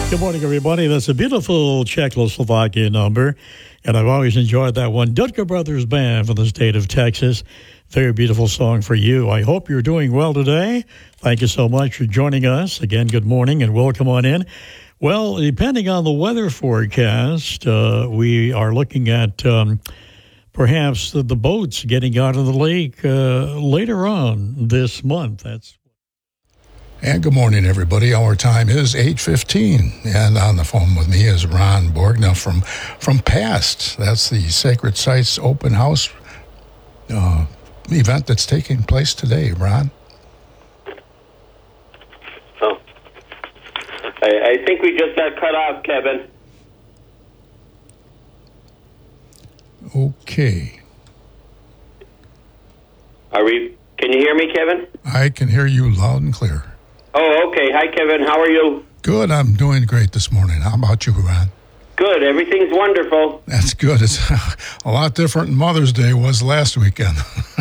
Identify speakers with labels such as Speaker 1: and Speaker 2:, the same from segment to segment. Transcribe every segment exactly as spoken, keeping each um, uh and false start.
Speaker 1: Good morning, everybody. That's a beautiful Czechoslovakia number, and I've always enjoyed that one. Dudka Brothers Band from the state of Texas. Very beautiful song for you. I hope you're doing well today. Thank you so much for joining us. Again, good morning and welcome on in. Well, depending on the weather forecast, uh, we are looking at um, perhaps the, the boats getting out of the lake uh, later on this month. That's
Speaker 2: And good morning, everybody. Our time is eight fifteen, and on the phone with me is Ron Borgna from from PAST. That's the Sacred Sites Open House uh, event that's taking place today. Ron?
Speaker 3: Oh, I, I think we just got cut off, Kevin.
Speaker 2: Okay.
Speaker 3: Are we? Can you hear me, Kevin?
Speaker 2: I can hear you loud and clear.
Speaker 3: Oh, okay. Hi, Kevin. How are you?
Speaker 2: Good. I'm doing great this morning. How about you, Ron?
Speaker 3: Good. Everything's wonderful.
Speaker 2: That's good. It's a lot different than Mother's Day was last weekend.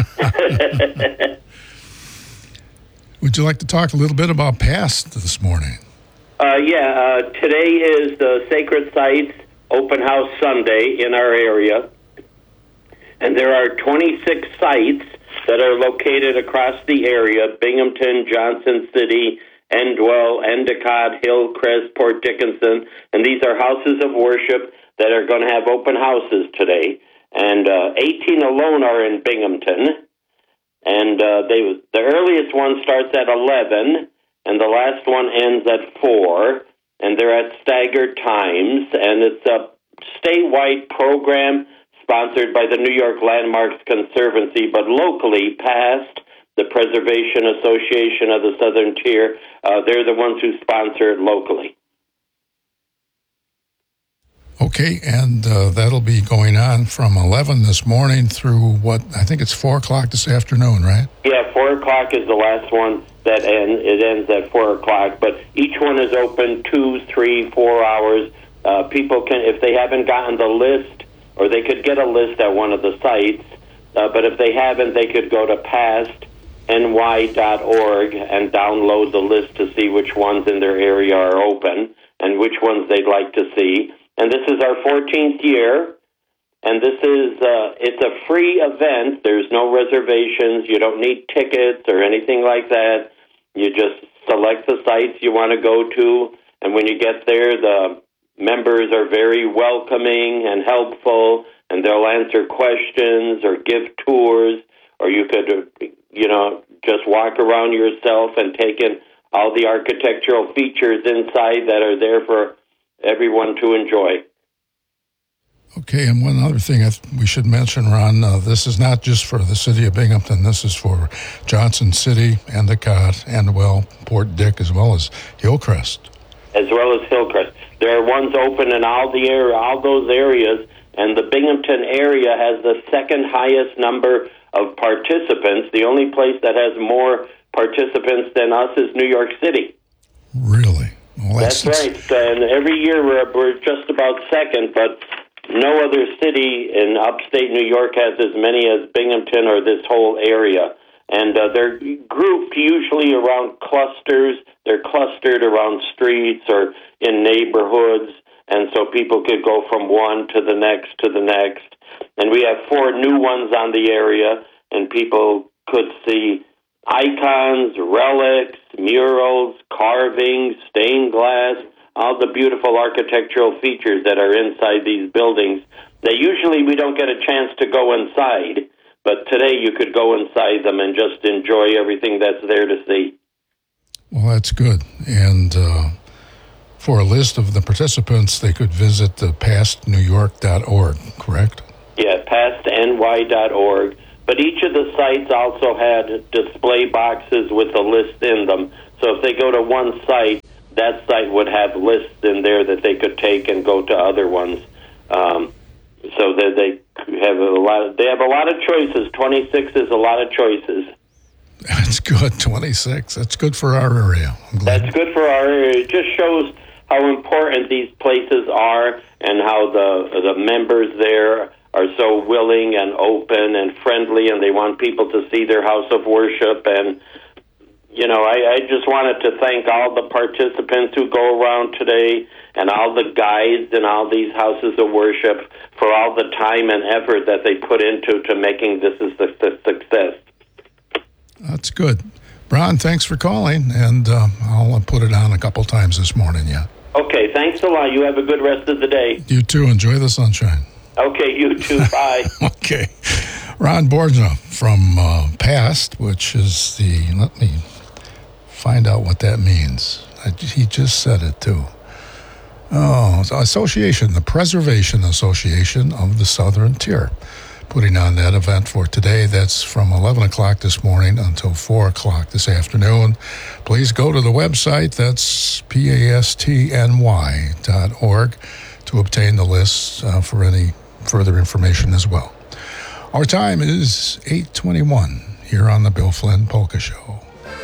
Speaker 2: Would you like to talk a little bit about PAST this morning?
Speaker 3: Uh, yeah. Uh, today is the Sacred Sites Open House Sunday in our area, and there are twenty-six sites that are located across the area: Binghamton, Johnson City, Endwell, Endicott, Hillcrest, Port Dickinson. And these are houses of worship that are going to have open houses today. And uh, eighteen alone are in Binghamton. And uh, they the earliest one starts at eleven, and the last one ends at four. And they're at staggered times. And it's a statewide program sponsored by the New York Landmarks Conservancy, but locally PAST, the Preservation Association of the Southern Tier, uh, they're the ones who sponsor it locally.
Speaker 2: Okay, and uh, that'll be going on from eleven this morning through what, I think it's four o'clock this afternoon, right?
Speaker 3: Yeah, four o'clock is the last one that ends. It ends at four o'clock, but each one is open two, three, four hours. Uh, people can, if they haven't gotten the list, or they could get a list at one of the sites, uh, but if they haven't, they could go to past N Y dot org and download the list to see which ones in their area are open and which ones they'd like to see. And this is our fourteenth year, and this is, uh, it's a free event. There's no reservations. You don't need tickets or anything like that. You just select the sites you want to go to, and when you get there, the members are very welcoming and helpful, and they'll answer questions or give tours, or you could, you know, just walk around yourself and take in all the architectural features inside that are there for everyone to enjoy.
Speaker 2: Okay, and one other thing I th- we should mention, Ron, uh, this is not just for the city of Binghamton. This is for Johnson City, Endicott, Endwell, Port Dick, as well as Hillcrest. As
Speaker 3: well as Hillcrest. There are ones open in all the area, all those areas, and the Binghamton area has the second highest number of participants. The only place that has more participants than us is New York City.
Speaker 2: Really? Well, that's,
Speaker 3: that's right. And every year we're, we're just about second, but no other city in upstate New York has as many as Binghamton or this whole area. And uh, they're grouped usually around clusters. They're clustered around streets or in neighborhoods, and so people could go from one to the next to the next. And we have four new ones on the area, and people could see icons, relics, murals, carvings, stained glass, all the beautiful architectural features that are inside these buildings. That usually we don't get a chance to go inside, but today you could go inside them and just enjoy everything that's there to see.
Speaker 2: Well, that's good. And uh, for a list of the participants, they could visit the past new york dot org, correct?
Speaker 3: Yeah, past N Y dot org. But each of the sites also had display boxes with a list in them. So if they go to one site, that site would have lists in there that they could take and go to other ones. Um, so that they have a lot. Of, they have a lot of choices. twenty-six is a lot of choices.
Speaker 2: That's good. twenty-six. That's good for our area.
Speaker 3: That's good for our area. It just shows how important these places are and how the the members there are so willing and open and friendly, and they want people to see their house of worship. And you know, I, I just wanted to thank all the participants who go around today and all the guides and all these houses of worship for all the time and effort that they put into to making this a success.
Speaker 2: That's good. Ron, thanks for calling, and uh, I'll put it on a couple times this morning, yeah.
Speaker 3: Okay, thanks a lot. You have a good rest of the day.
Speaker 2: You too. Enjoy the sunshine.
Speaker 3: Okay, you too. Bye.
Speaker 2: Okay. Ron Borgna from uh, PAST, which is the, let me find out what that means. I, he just said it, too. Oh, it's Association, the Preservation Association of the Southern Tier, putting on that event for today. That's from eleven o'clock this morning until four o'clock this afternoon. Please go to the website, that's P A S T N Y dot org, to obtain the list uh, for any further information as well. Our time is eight twenty-one here on the Bill Flynn Polka Show.